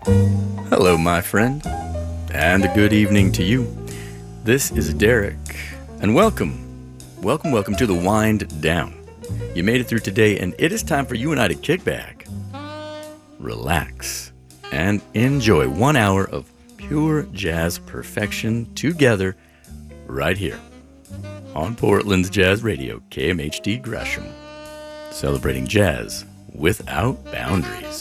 Hello, my friend, and a good evening to you. This is Derek, and welcome to the Wind Down. You made it through today, and it is time for you and I to kick back, relax, and enjoy 1 hour of pure jazz perfection together right here on Portland's Jazz Radio, KMHD Gresham, celebrating jazz without boundaries.